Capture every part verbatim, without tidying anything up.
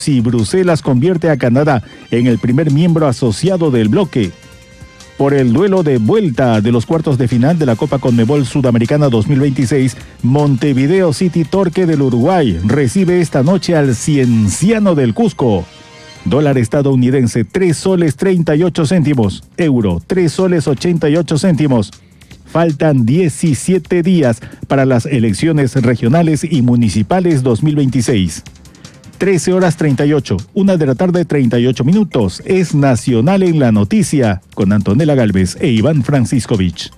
Si Bruselas convierte a Canadá en el primer miembro asociado del bloque. Por el duelo de vuelta de los cuartos de final de la Copa Conmebol Sudamericana dos mil veintiséis, Montevideo City Torque del Uruguay recibe esta noche al Cienciano del Cusco. Dólar estadounidense tres soles treinta y ocho céntimos, euro tres soles ochenta y ocho céntimos. Faltan diecisiete días para las elecciones regionales y municipales dos mil veintiséis. trece horas treinta y ocho, una de la tarde treinta y ocho minutos. Es Nacional en la Noticia con Antonella Galvez e Iván Franciscovich.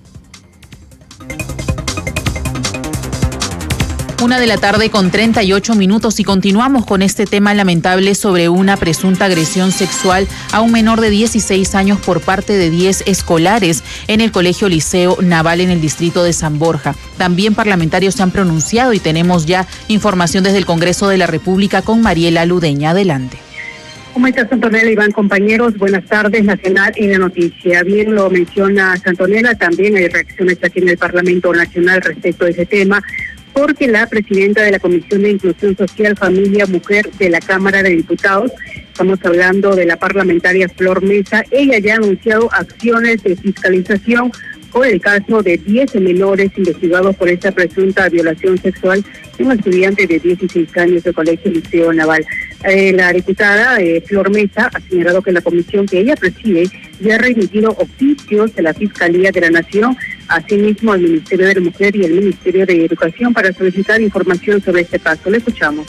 Una de la tarde con treinta y ocho minutos y continuamos con este tema lamentable sobre una presunta agresión sexual a un menor de dieciséis años por parte de diez escolares en el Colegio Liceo Naval en el distrito de San Borja. También parlamentarios se han pronunciado y tenemos ya información desde el Congreso de la República con Mariela Ludeña. Adelante. ¿Cómo estás, Antonella? Iván, compañeros, buenas tardes. Nacional en la Noticia. Bien lo menciona Antonella, también hay reacciones aquí en el Parlamento Nacional respecto a ese tema, porque la presidenta de la Comisión de Inclusión Social, Familia, Mujer de la Cámara de Diputados, estamos hablando de la parlamentaria Flor Mesa, ella ya ha anunciado acciones de fiscalización por el caso de diez menores investigados por esta presunta violación sexual de un estudiante de dieciséis años del Colegio Liceo Naval. Eh, la diputada eh, Flor Mesa ha señalado que la comisión que ella preside ya ha remitido oficios de la Fiscalía de la Nación, asimismo al Ministerio de la Mujer y el Ministerio de Educación para solicitar información sobre este caso. Le escuchamos.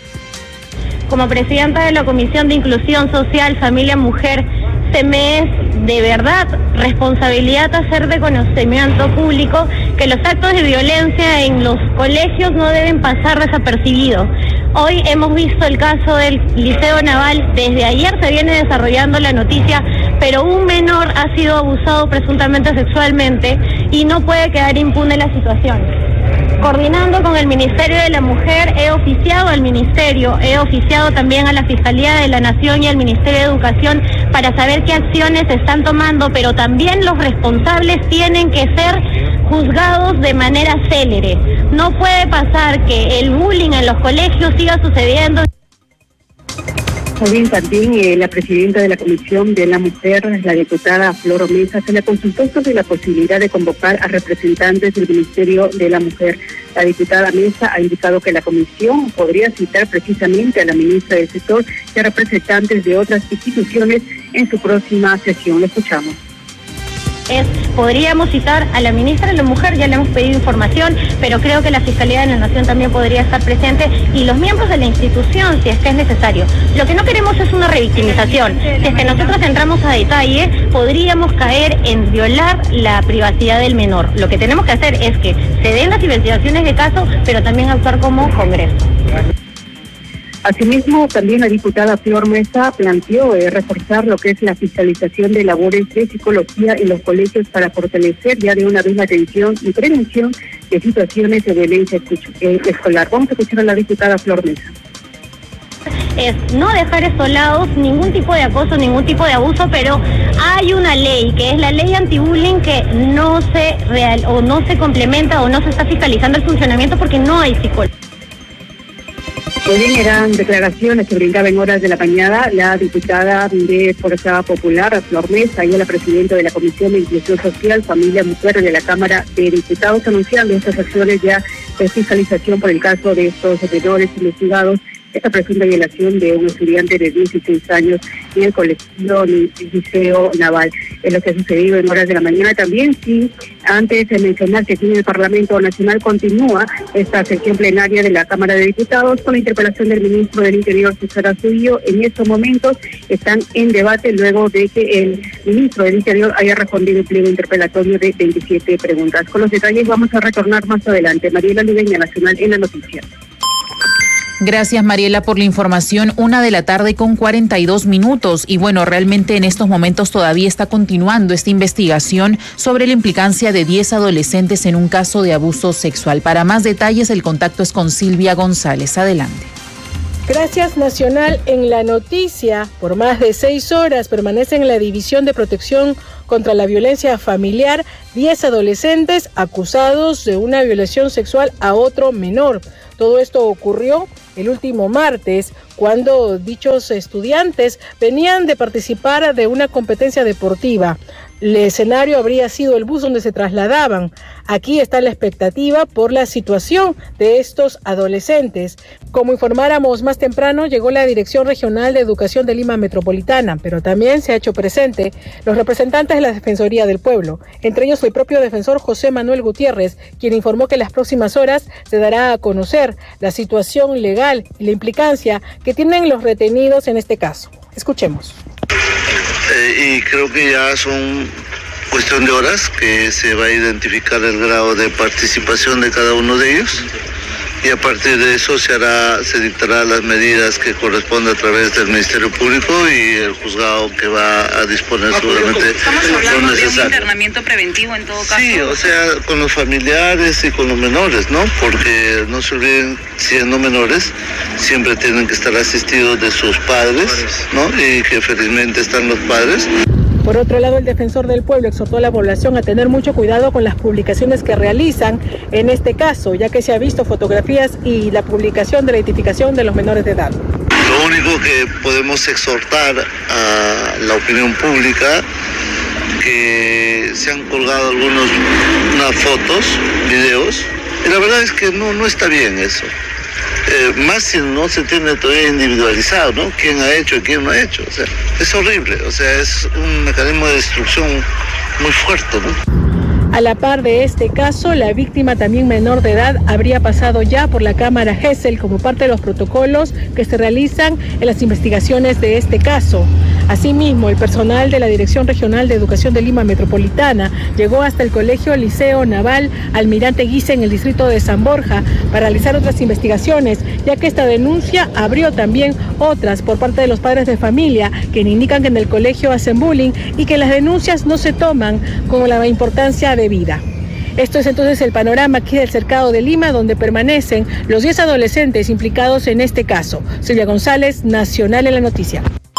Como presidenta de la Comisión de Inclusión Social, Familia, Mujer, se me es de verdad responsabilidad hacer de conocimiento público que los actos de violencia en los colegios no deben pasar desapercibidos. Hoy hemos visto el caso del Liceo Naval, desde ayer se viene desarrollando la noticia, pero un menor ha sido abusado presuntamente sexualmente y no puede quedar impune la situación. Coordinando con el Ministerio de la Mujer, he oficiado al Ministerio, he oficiado también a la Fiscalía de la Nación y al Ministerio de Educación para saber qué acciones se están tomando, pero también los responsables tienen que ser juzgados de manera célere. No puede pasar que el bullying en los colegios siga sucediendo. Muy bien, también eh, la presidenta de la Comisión de la Mujer, la diputada Flor Mesa, se le consultó sobre la posibilidad de convocar a representantes del Ministerio de la Mujer. La diputada Mesa ha indicado que la comisión podría citar precisamente a la ministra del sector y a representantes de otras instituciones en su próxima sesión. Le escuchamos. Es, podríamos citar a la ministra de la Mujer, ya le hemos pedido información, pero creo que la Fiscalía de la Nación también podría estar presente y los miembros de la institución, si es que es necesario. Lo que no queremos es una revictimización. Si es que nosotros entramos a detalle, podríamos caer en violar la privacidad del menor. Lo que tenemos que hacer es que se den las investigaciones de caso, pero también actuar como Congreso. Asimismo, también la diputada Flor Mesa planteó eh, reforzar lo que es la fiscalización de labores de psicología en los colegios para fortalecer ya de una vez la atención y prevención de situaciones de violencia eh, escolar. Vamos a escuchar a la diputada Flor Mesa. Es no dejar estos ningún tipo de acoso, ningún tipo de abuso, pero hay una ley, que es la ley anti-bullying, que no se real o no se complementa o no se está fiscalizando el funcionamiento porque no hay psicólogos. Muy bien, eran declaraciones que brindaba en horas de la mañana la diputada de Fuerza Popular, Flor Mesa, y la presidenta de la Comisión de Inclusión Social, Familia, Mujer de la Cámara de Diputados, anunciando estas acciones ya de fiscalización por el caso de estos menores investigados, esta presunta violación de un estudiante de dieciséis años en el Colegio Liceo Naval. Es lo que ha sucedido en horas de la mañana. También, sí, antes de mencionar que aquí en el Parlamento Nacional continúa esta sesión plenaria de la Cámara de Diputados con la interpelación del ministro del Interior, César Astudillo. En estos momentos están en debate luego de que el ministro del Interior haya respondido un pliego interpelatorio de veintisiete preguntas. Con los detalles vamos a retornar más adelante. Mariela Ludeña, Nacional en la Noticia. Gracias, Mariela, por la información. Una de la tarde con cuarenta y dos minutos. Y bueno, realmente en estos momentos todavía está continuando esta investigación sobre la implicancia de diez adolescentes en un caso de abuso sexual. Para más detalles, el contacto es con Silvia González. Adelante. Gracias, Nacional en la Noticia. Por más de seis horas permanecen en la División de Protección contra la Violencia Familiar diez adolescentes acusados de una violación sexual a otro menor. Todo esto ocurrió el último martes, cuando dichos estudiantes venían de participar de una competencia deportiva. El escenario habría sido el bus donde se trasladaban. Aquí está la expectativa por la situación de estos adolescentes. Como informáramos más temprano, llegó la Dirección Regional de Educación de Lima Metropolitana, pero también se ha hecho presente los representantes de la Defensoría del Pueblo, entre ellos el propio defensor José Manuel Gutiérrez, quien informó que en las próximas horas se dará a conocer la situación legal y la implicancia que tienen los retenidos en este caso. Escuchemos. Eh, y creo que ya son cuestión de horas que se va a identificar el grado de participación de cada uno de ellos, y a partir de eso se hará, se dictará las medidas que corresponde a través del Ministerio Público y el juzgado que va a disponer seguramente lo necesario. ¿De un internamiento preventivo en todo caso? Sí, o sea, con los familiares y con los menores, ¿no? Porque no se olviden, siendo menores, siempre tienen que estar asistidos de sus padres, ¿no? Y que felizmente están los padres. Por otro lado, el defensor del pueblo exhortó a la población a tener mucho cuidado con las publicaciones que realizan en este caso, ya que se ha visto fotografías y la publicación de la identificación de los menores de edad. Lo único que podemos exhortar a la opinión pública, que se han colgado algunos unas fotos, videos, y la verdad es que no, no está bien eso. Eh, más si no se tiene todavía individualizado, ¿no? Quién ha hecho y quién no ha hecho. O sea, es horrible, o sea, es un mecanismo de destrucción muy fuerte, ¿no? A la par de este caso, la víctima, también menor de edad, habría pasado ya por la cámara Gesell como parte de los protocolos que se realizan en las investigaciones de este caso. Asimismo, el personal de la Dirección Regional de Educación de Lima Metropolitana llegó hasta el Colegio Liceo Naval Almirante Guise en el distrito de San Borja para realizar otras investigaciones, ya que esta denuncia abrió también otras por parte de los padres de familia, quienes indican que en el colegio hacen bullying y que las denuncias no se toman con la importancia de vida. Esto es entonces el panorama aquí del cercado de Lima, donde permanecen los diez adolescentes implicados en este caso. Silvia González, Nacional en la Noticia.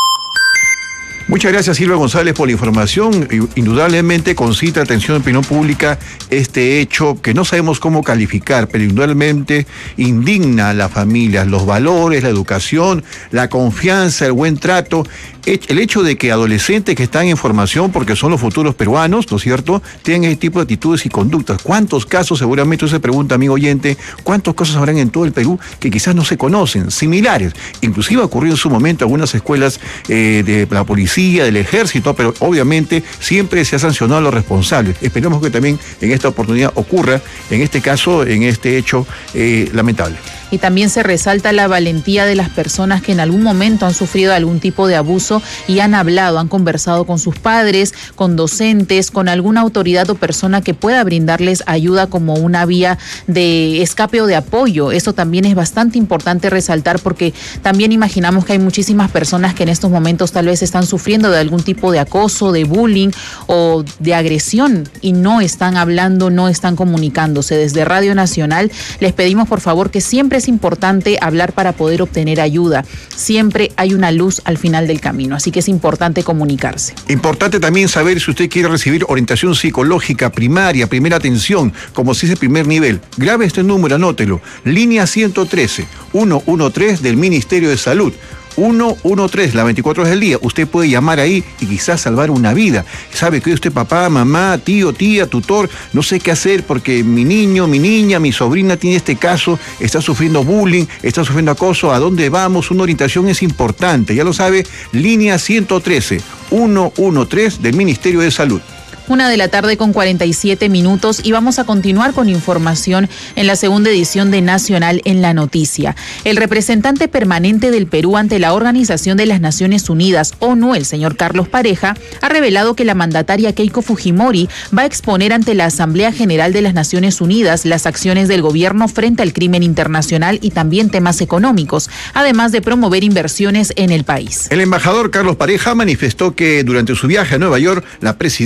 Muchas gracias, Silvia González, por la información. Indudablemente concita atención de opinión pública este hecho que no sabemos cómo calificar, pero indudablemente indigna a las familias, los valores, la educación, la confianza, el buen trato. El hecho de que adolescentes que están en formación, porque son los futuros peruanos, ¿no es cierto?, tengan ese tipo de actitudes y conductas. ¿Cuántos casos, seguramente usted se pregunta, amigo oyente, cuántos casos habrán en todo el Perú que quizás no se conocen, similares? Inclusive ha ocurrido en su momento en algunas escuelas eh, de la policía, del ejército, pero obviamente siempre se ha sancionado a los responsables. Esperemos que también en esta oportunidad ocurra, en este caso, en este hecho eh, lamentable. Y también se resalta la valentía de las personas que en algún momento han sufrido algún tipo de abuso y han hablado, han conversado con sus padres, con docentes, con alguna autoridad o persona que pueda brindarles ayuda como una vía de escape o de apoyo. Eso también es bastante importante resaltar, porque también imaginamos que hay muchísimas personas que en estos momentos tal vez están sufriendo de algún tipo de acoso, de bullying o de agresión y no están hablando, no están comunicándose. Desde Radio Nacional les pedimos por favor que siempre es importante hablar para poder obtener ayuda. Siempre hay una luz al final del camino, así que es importante comunicarse. Importante también saber si usted quiere recibir orientación psicológica primaria, primera atención, como si es el primer nivel. Grabe este número, anótelo. Línea ciento trece, ciento trece del Ministerio de Salud. ciento trece, las veinticuatro horas del día. Usted puede llamar ahí y quizás salvar una vida. Sabe que usted, papá, mamá, tío, tía, tutor, no sé qué hacer porque mi niño, mi niña, mi sobrina tiene este caso, está sufriendo bullying, está sufriendo acoso. ¿A dónde vamos? Una orientación es importante. Ya lo sabe, línea ciento trece, ciento trece del Ministerio de Salud. Una de la tarde con cuarenta y siete minutos y vamos a continuar con información en la segunda edición de Nacional en la Noticia. El representante permanente del Perú ante la Organización de las Naciones Unidas, ONU, el señor Carlos Pareja, ha revelado que la mandataria Keiko Fujimori va a exponer ante la Asamblea General de las Naciones Unidas las acciones del gobierno frente al crimen internacional y también temas económicos, además de promover inversiones en el país. El embajador Carlos Pareja manifestó que durante su viaje a Nueva York, la presidenta Fujimori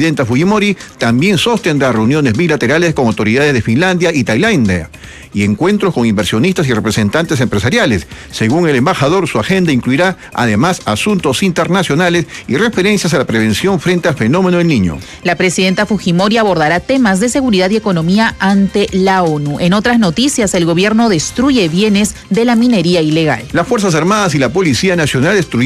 Fujimori también sostendrá reuniones bilaterales con autoridades de Finlandia y Tailandia y encuentros con inversionistas y representantes empresariales. Según el embajador, su agenda incluirá además asuntos internacionales y referencias a la prevención frente al fenómeno del Niño. La presidenta Fujimori abordará temas de seguridad y economía ante la ONU. En otras noticias, el gobierno destruye bienes de la minería ilegal. Las Fuerzas Armadas y la Policía Nacional destruyeron